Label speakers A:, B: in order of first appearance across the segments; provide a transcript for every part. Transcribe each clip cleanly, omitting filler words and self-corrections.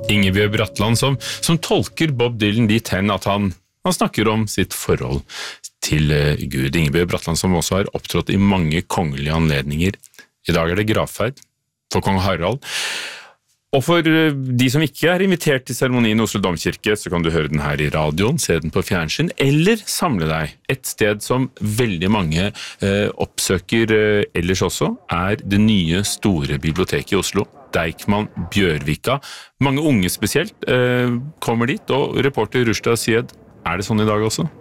A: Ingebjørg Bratland som tolker Bob Dylan dit hen at han snakker om sitt forhold til Gud. Ingebjørg Bratland som også har opptrådt i mange kongelige anledninger. I dag det gravferd for kong Harald. Og for de som ikke invitert til seremonien i Oslo Domkirke, så kan du høre den her i radioen, se den på fjernsyn, eller samle deg et sted som veldig mange oppsøker ellers også, det nye store biblioteket i Oslo, Deichman Bjørvika. Mange unge spesielt kommer dit, og reporter Rushda Syed, det sånn i dag også?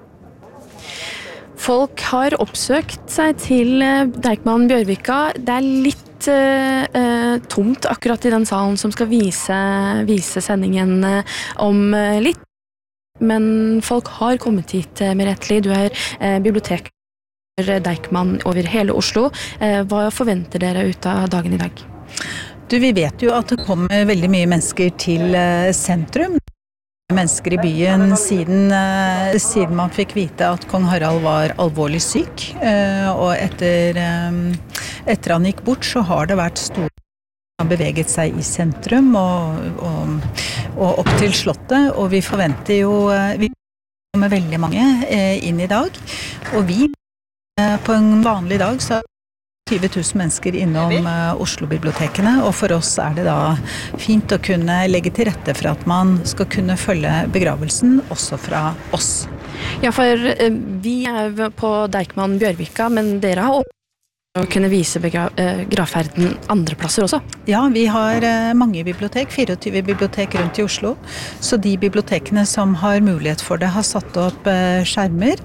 B: Folk har oppsøkt seg til Deichman Bjørvika. Det litt tomt akkurat i den salen som skal vise sendingen om litt. Men folk har kommet hit merettelig. Du bibliotek Deichman over hele Oslo. Hva forventer dere ut av dagen i dag?
C: Vi vet jo at det kommer veldig mye mennesker til sentrum. Mennesker i byen siden man fikk vite at kong Harald var alvorlig syk, og etter han gikk bort så har det vært stor han beveget seg i sentrum og opp til slottet, og vi forventer jo vi kommer veldig mange inn i dag, og vi på en vanlig dag så 20 000 mennesker innom Oslo-bibliotekene, og for oss det da fint å kunne legge til rette for at man skal kunne følge begravelsen også fra oss.
B: Ja, for vi på Deichman Bjørvika, men dere har å kunne vise gravferden andre plasser også?
C: Ja, vi har mange bibliotek, 24 bibliotek rundt i Oslo, så de bibliotekene som har mulighet for det har satt opp skjermer,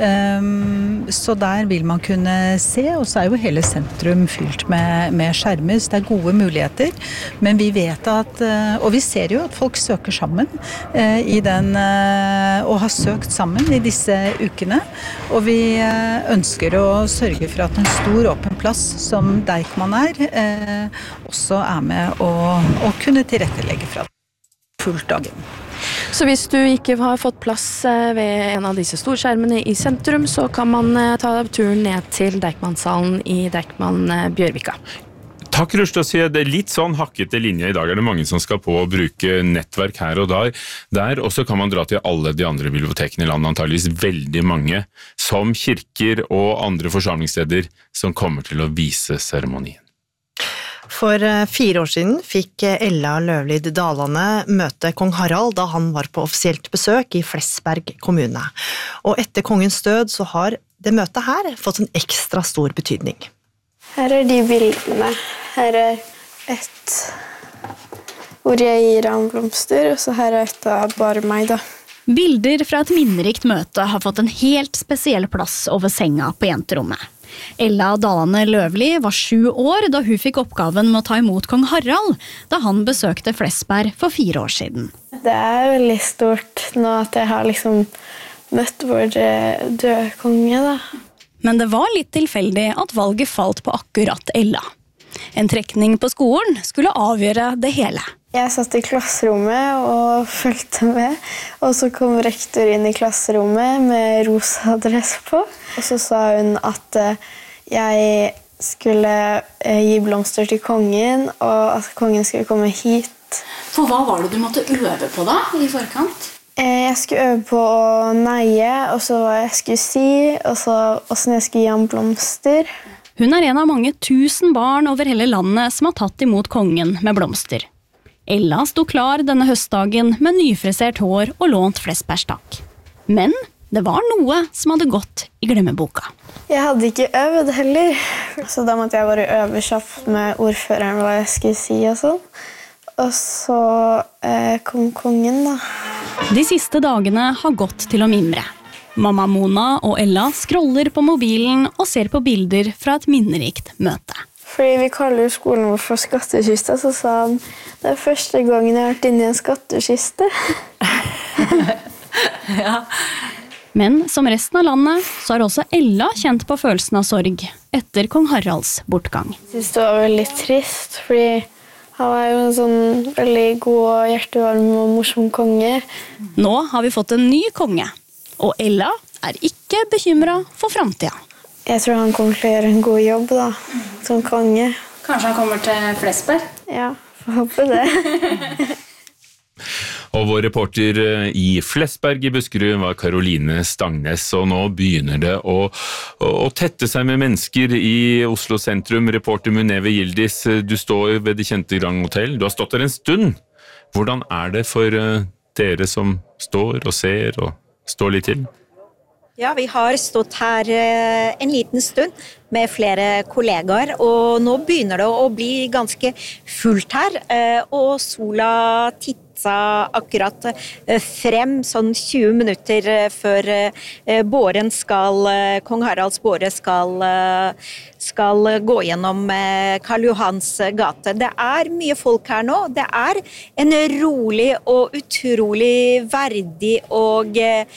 C: så der vil man kunne se, og så jo hele sentrum fylt med skjermer, så det gode muligheter, men vi vet at, og vi ser jo at folk søker sammen i den, og har søkt sammen i disse ukene, og vi ønsker å sørge for at en stor åpen plass som Deichman også med å kunne tilrettelegge fra fullt dagen.
B: Så hvis du ikke har fått plass ved en av disse storskjermene i sentrum, så kan man ta turen ned til Deichman-salen i Deichman Bjørvika.
A: Takk, Rushda Syed. Litt sånn hakkete linje. I dag det mange som skal på å bruke nettverk her og der, og så kan man dra til alle de andre bibliotekene i landet, antageligvis veldig mange, som kirker og andre forsamlingssteder som kommer til å vise seremonien.
D: For 4 år siden fikk Ella Løvlid Dalane møte kong Harald da han var på offisielt besøk i Flesberg kommune. Og etter kongens død så har det møtet her fått en ekstra stor betydning.
E: Her de bildene. Her et hvor jeg gir ham blomster, og så her et av bare meg da.
F: Bilder fra et minnerikt møte har fått en helt spesiell plass over senga på jenterommet. Ella Dalane Løvli var 7 år da hun fikk oppgaven med å ta imot kong Harald, da han besøkte Flesberg for 4 år siden.
E: Det veldig stort nå at jeg har liksom møtt vår døde konge da.
F: Men det var litt tilfeldig at valget falt på akkurat Ella. En trekning på skolen skulle avgjøre det hele.
E: Jeg satt i klasserommet og fulgte med, og så kom rektor inn i klasserommet med rosa dress på. Og så sa hun at jeg skulle gi blomster til kongen, og at kongen skulle komme hit.
F: For hva var det du måtte øve på da, i forkant?
E: Jeg skulle øve på å neie, og så hva jeg skulle si, og så hvordan jeg skulle gi ham blomster.
F: Hun en av mange 1000 barn over hele landet som har tatt imot kongen med blomster. Ella sto klar denne høstdagen med nyfrisert hår og lånt flesbærstakk. Men det var noe som hadde gått i glemmeboka.
E: Jeg hadde ikke øvd heller, så da måtte jeg bare øve kjapt med ordføreren hva jeg skulle si og sånn. Og så kom kongen da.
F: De siste dagene har gått til å mimre. Mamma Mona og Ella scroller på mobilen og ser på bilder fra et minnerikt møte.
E: Fordi vi kaller skolen vår for skattkiste, så sa han det første gangen jeg har vært inne i en skattkiste.
F: Ja. Men som resten av landet så har også Ella kjent på følelsen av sorg etter kong Haralds bortgang.
E: Jeg synes det var veldig trist, fordi han var jo en sånn veldig god og hjertevarm og morsom konge.
F: Nå har vi fått en ny konge, og Ella ikke bekymret for fremtiden.
E: Jeg tror han kommer til å gjøre en god jobb da, som konge.
F: Kanskje han kommer til Flesberg?
E: Ja, får håpe det.
A: Og vår reporter i Flesberg i Buskerud var Karoline Stangnes, og nå begynner det å tette seg med mennesker i Oslo sentrum. Reporter Muneve Yildiz, du står ved det kjente Grand Hotel. Du har stått der en stund. Hvordan det for dere som står og ser og står litt til?
G: Ja, vi har stått her en liten stund med flere kollegaer, og nå begynner det å bli ganske fullt her, og sola titter akkurat frem sånn 20 minutter før Kong Haralds båre skal gå gjennom Karl Johans gate. Det mye folk her nå. Det en rolig og utrolig verdig og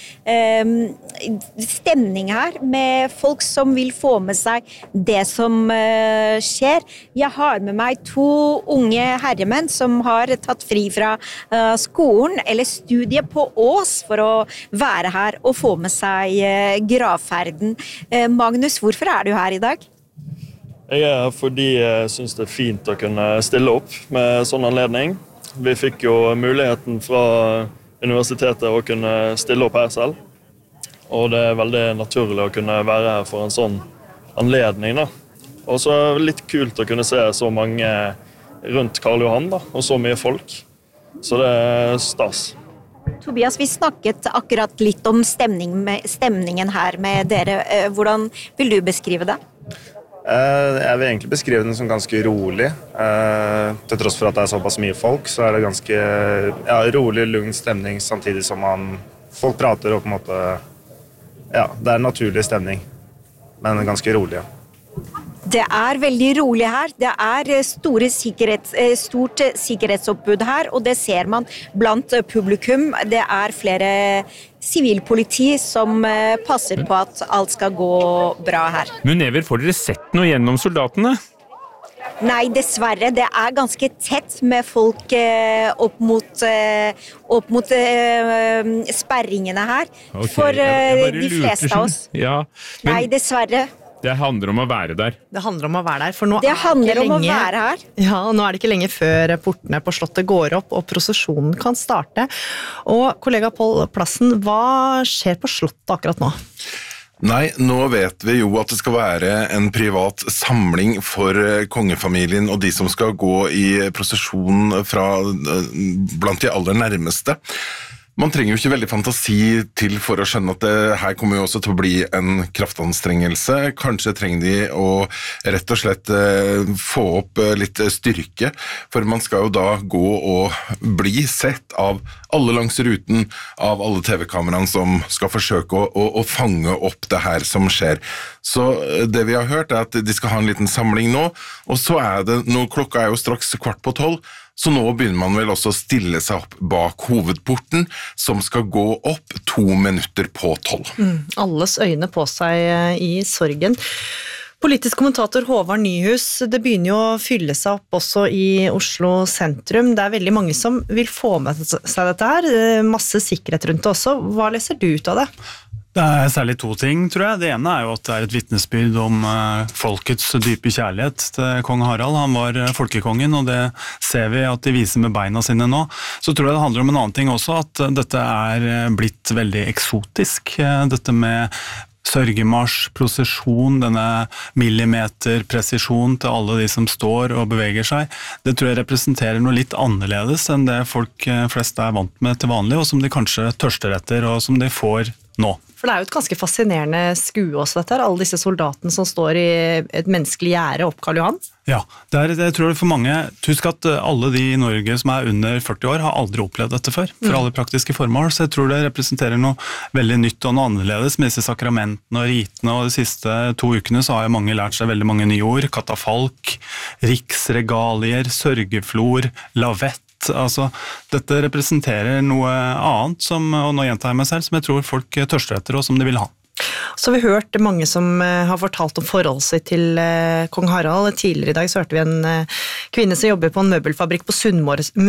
G: stemning her, med folk som vil få med seg det som skjer. Jeg har med meg 2 unge herremenn som har tatt fri fra skolen eller studiet på Ås for å være her og få med seg gravferden. Magnus, hvorfor du her i dag?
H: Jeg her fordi jeg synes det fint å kunne stille opp med sånn anledning. Vi fikk jo muligheten fra universitetet å kunne stille opp her selv. Og det veldig naturlig å kunne være her for en sånn anledning, da. Og så litt kult å kunne se så mange rundt Karl Johan, da, og så mye folk. Så det stas.
G: Tobias, vi snakket akkurat litt om stemningen her med dere. Hvordan vil du beskrive det?
I: Jeg vil egentlig beskrive den som ganske rolig. Til tross for at det såpass mye folk, så det ganske rolig, lugn stemning, samtidig som folk prater og på en måte... Ja, det en naturlig stemning, men ganske rolig, ja.
G: Det veldig rolig her. Det stort sikkerhetsoppbud her, og det ser man blant publikum. Det flere sivilpoliti som passer på at alt skal gå bra her.
A: Munever, får dere sett noe gjennom soldatene?
G: Nei, dessverre. Det ganske tett med folk opp mot sperringene her.
A: Okay,
G: for de fleste av oss.
A: Ja, men...
G: Nei, dessverre.
A: Det handler om å være der.
D: Det handler om å være der, for nå
G: det handler
D: ikke
G: om
D: lenge,
G: å være her.
D: Ja, nå det ikke lenge før portene på Slottet går opp og prosesjonen kan starte. Og kollega Pål Plassen, hva skjer på Slottet akkurat nå?
J: Nei, nå vet vi jo at det skal være en privat samling for kongefamilien og de som skal gå i prosesjon blant de aller nærmeste. Man trenger jo ikke veldig fantasi til for å skjønne at det her kommer jo også til å bli en kraftanstrengelse. Kanskje trenger de å rett og slett få opp litt styrke, for man skal jo da gå og bli sett av alle langs ruten, av alle TV-kameraene som skal forsøke å fange opp det her som skjer. Så det vi har hørt at de skal ha en liten samling nå, og så klokka jo straks 11:15, så nå begynner man vel også å stille seg opp bak hovedporten, som skal gå opp 2 minutter på 12.
D: Alles øyne på seg i sorgen. Politisk kommentator Håvard Nyhus, det begynner jo å fylle seg opp også i Oslo sentrum. Det veldig mange som vil få med seg dette her, masse sikkerhet rundt det også. Hva leser du ut av det?
K: Det særlig 2 ting, tror jeg. Det ene jo at det et vitnesbyrd om folkets dype kjærlighet til kong Harald. Han var folkekongen, og det ser vi at de viser med beina sine nå. Så tror jeg det handler om en annen ting også, at dette blitt veldig eksotisk. Dette med sørgemarsj, prosesjon, denne millimeterpresisjon til alle de som står og beveger seg, det tror jeg representerer noe litt annerledes enn det folk flest vant med til vanlig, og som de kanskje tørster etter, og som de får nå.
D: For det jo et ganske fascinerende skue også dette her, alle disse soldatene som står i et menneskelig gjerde opp Karl Johan.
K: Ja, jeg tror for mange, husk at alle de i Norge som under 40 år har aldri opplevd dette før, for alle praktiske formål, så jeg tror det representerer noe veldig nytt og noe annerledes med disse sakramentene og ritene, og de siste 2 ukene så har jo mange lært seg veldig mange nye ord, katafalk, riksregalier, sørgeflor, lavett. Altså, dette representerer noe annet, og nå gjentar jeg meg selv, som jeg tror folk tørster etter, og som de vil ha.
D: Så har vi hørt mange som har fortalt om forholdet sitt til kong Harald. Tidligere i dag så hørte vi en kvinne som jobber på en møbelfabrikk på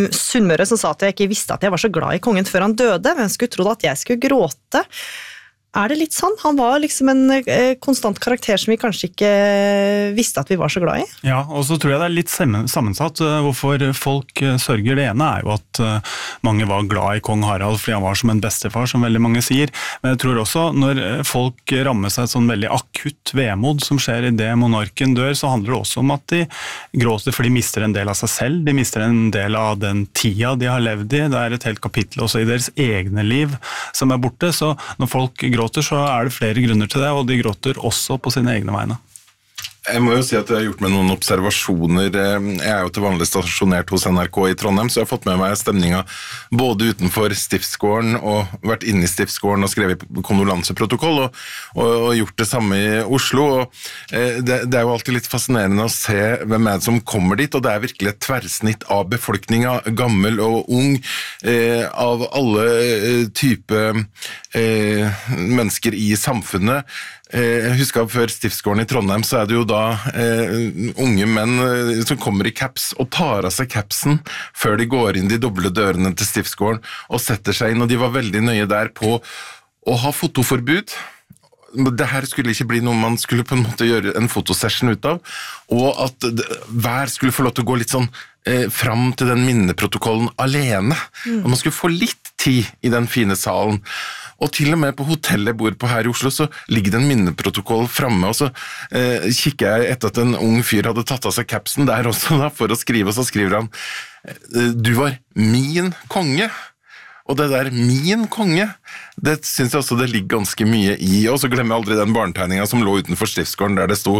D: Sunnmøre som sa at jeg ikke visste at jeg var så glad i kongen før han døde, men skulle trodd at jeg skulle gråte. det litt sånn? Han var liksom en konstant karakter som vi kanskje ikke visste at vi var så glad i.
K: Ja, og så tror jeg det litt sammensatt. Hvorfor folk sørger. Det ene jo at mange var glad i kong Harald fordi han var som en bestefar, som veldig mange sier. Men jeg tror også når folk rammer seg et sånn veldig akutt vemod som skjer i det monarken dør, så handler det også om at de gråter for de mister en del av seg selv, de mister en del av den tida de har levd i. Det et helt kapittel også i deres egne liv som borte, så når folk gråter, så det flere grunner til det, og de gråter også på sine egne vegne.
J: Jeg må jo si at jeg har gjort meg noen observasjoner. Jeg jo til vanlig stasjonert hos NRK i Trondheim, så jeg har fått med meg stemninga både utenfor stiftsgården og vært inne i stiftsgården og skrevet kondolanseprotokoll og gjort det samme i Oslo. Og det jo alltid litt fascinerende å se hvem det som kommer dit, og det virkelig et tverrsnitt av befolkninga, gammel og ung, av alle typer mennesker i samfunnet. Jeg husker før stiftsgården i Trondheim, så det jo da unge menn som kommer i caps og tar av seg capsen før de går inn de doble dørene til stiftsgården og setter seg inn, og de var veldig nøye der på å ha fotoforbud. Det her skulle ikke bli noe man skulle på en måte gjøre en fotosession ut av, og at hver skulle få lov til å gå litt sånn fram til den minneprotokollen alene, og man skulle få litt tid i den fine salen. Og til og med på hotellet jeg bor på her i Oslo, så ligger det en minneprotokoll fremme, og så kikker jeg etter at en ung fyr hadde tatt av seg capsen der også da, for å skrive, og så skriver han «Du var min konge». Og det der «min konge», det synes jeg også det ligger ganske mye i, og så glemmer jeg aldri den barnetegningen som lå utenfor stiftsgården, der det sto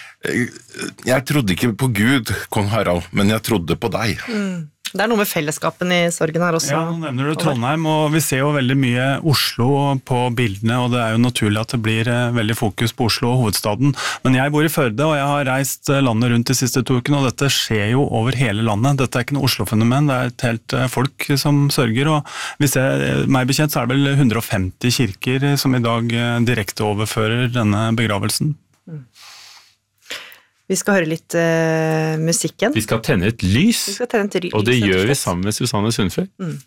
J: «Jeg trodde ikke på Gud, kong Harald, men jeg trodde på deg».
D: Det noe med fellesskapen i sorgen her også.
K: Ja, nå nevner du Trondheim, og vi ser jo veldig mye Oslo på bildene, og det jo naturlig at det blir veldig fokus på Oslo og hovedstaden. Men jeg bor i Førde, og jeg har reist landet rundt de siste 2 ukene, og dette skjer jo over hele landet. Dette ikke noe Oslo-fenomen, det et helt folk som sørger, og hvis meg bekjent så det vel 150 kirker som i dag direkte overfører denne begravelsen.
D: Vi skal høre litt musikken.
A: Vi skal tenne et lys,
D: Vi skal tenne et lys,
A: og det gjør vi sammen med Susanne Sundfør.